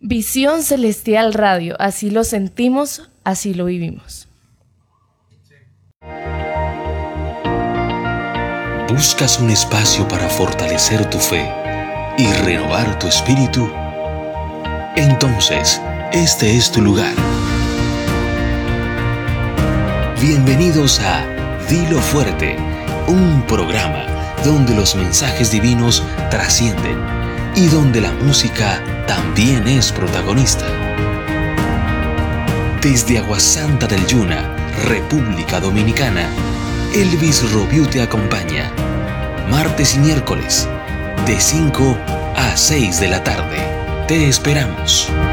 Visión Celestial Radio, así lo sentimos, así lo vivimos. ¿Buscas un espacio para fortalecer tu fe y renovar tu espíritu? Entonces, este es tu lugar. Bienvenidos a Dilo Fuerte, un programa donde los mensajes divinos trascienden y donde la música también es protagonista. Desde Aguasanta del Yuna, República Dominicana, Elvis Robiu te acompaña, martes y miércoles, de 5 a 6 de la tarde. Te esperamos.